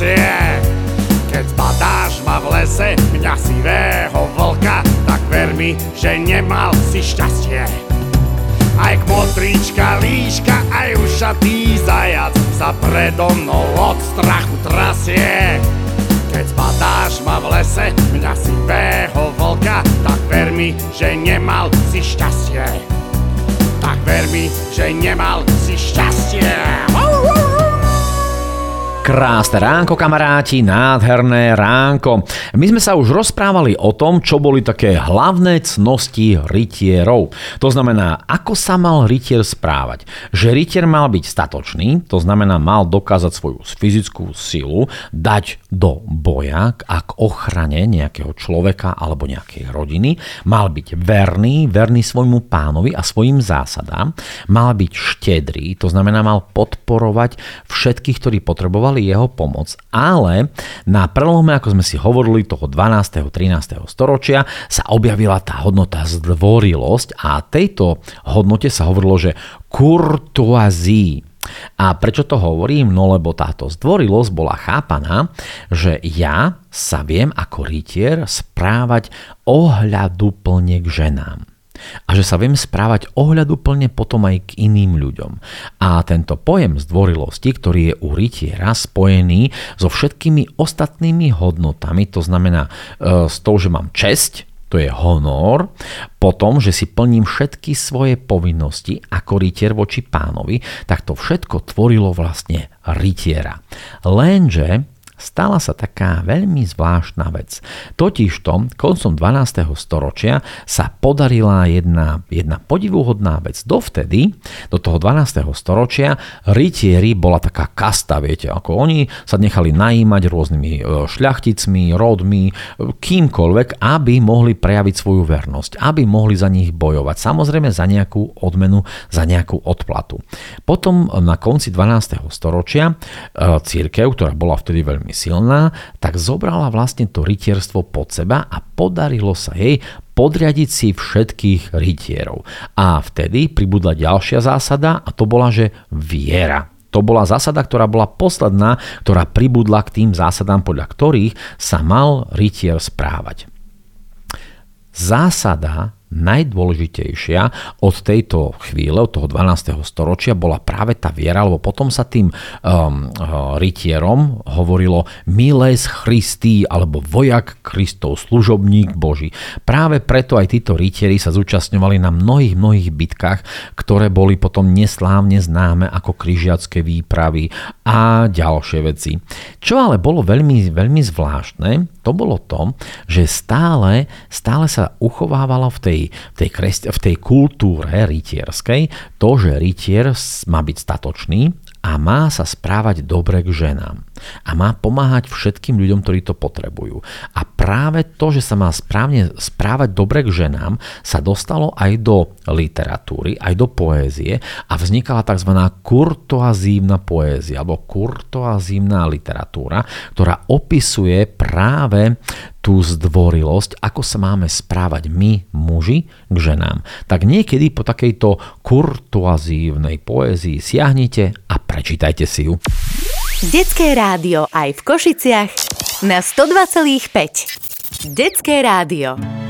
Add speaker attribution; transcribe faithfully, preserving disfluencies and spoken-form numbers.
Speaker 1: trasie. Keď zbadáš ma v lese, mňa sivého vlka, tak ver mi, že nemal si šťastie. Aj kmotrička, líška, aj ušatý zajac sa predo mnou od strachu trasie. Keď zbadáš ma v lese, mňa sivého vlka, tak ver mi, že nemal si šťastie. Tak ver mi, že nemal si šťastie.
Speaker 2: Krásne ránko, kamaráti, nádherné ránko. My sme sa už rozprávali o tom, čo boli také hlavné cnosti rytierov. To znamená, ako sa mal rytier správať. Že rytier mal byť statočný, to znamená, mal dokázať svoju fyzickú silu, dať do boja a k ochrane nejakého človeka alebo nejakej rodiny. Mal byť verný, verný svojmu pánovi a svojim zásadám. Mal byť štedrý, to znamená, mal podporovať všetkých, ktorí potrebovali jeho pomoc. Ale na prelome, ako sme si hovorili, toho dvanásteho trinásteho storočia sa objavila tá hodnota zdvorilosť a tejto hodnote sa hovorilo, že courtoisie. A prečo to hovorím? No lebo táto zdvorilosť bola chápaná, že ja sa viem ako rytier správať ohľaduplne k ženám. A že sa viem správať ohľaduplne potom aj k iným ľuďom. A tento pojem zdvorilosti, ktorý je u rytiera spojený so všetkými ostatnými hodnotami, to znamená e, s tou, že mám česť, to je honor, potom, že si plním všetky svoje povinnosti ako rytier voči pánovi, tak to všetko tvorilo vlastne rytiera. Lenže stala sa taká veľmi zvláštna vec. Totižto koncom dvanásteho storočia sa podarila jedna, jedna podivuhodná vec. Dovtedy, do toho dvanásteho storočia, rytieri bola taká kasta, viete, ako oni sa nechali najímať rôznymi šľachticmi, rodmi, kýmkoľvek, aby mohli prejaviť svoju vernosť, aby mohli za nich bojovať. Samozrejme za nejakú odmenu, za nejakú odplatu. Potom na konci dvanásteho storočia cirkev, ktorá bola vtedy veľmi silná, tak zobrala vlastne to rytierstvo pod seba a podarilo sa jej podriadiť si všetkých rytierov. A vtedy pribudla ďalšia zásada a to bola, že viera. To bola zásada, ktorá bola posledná, ktorá pribudla k tým zásadám, podľa ktorých sa mal rytier správať. Zásada najdôležitejšia od tejto chvíle, od toho dvanásteho storočia bola práve tá viera, lebo potom sa tým um, rytierom hovorilo miles Christi alebo vojak Kristov, služobník Boží. Práve preto aj títo rytieri sa zúčastňovali na mnohých, mnohých bitkách, ktoré boli potom neslávne známe ako križiacké výpravy a ďalšie veci. Čo ale bolo veľmi, veľmi zvláštne, to bolo to, že stále, stále sa uchovávalo v tej V tej, kresť, v tej kultúre rytierskej to, že rytier má byť statočný a má sa správať dobre k ženám. A má pomáhať všetkým ľuďom, ktorí to potrebujú. A práve to, že sa má správne správať dobre k ženám, sa dostalo aj do literatúry, aj do poézie a vznikala tzv. Kurtoazívna poézia alebo kurtoazívna literatúra, ktorá opisuje práve tú zdvorilosť, ako sa máme správať my, muži, k ženám. Tak niekedy po takejto kurtoazívnej poézii siahnite a prečítajte si ju.
Speaker 3: Detské rádio aj v Košiciach na sto dva celá päť. Detské rádio.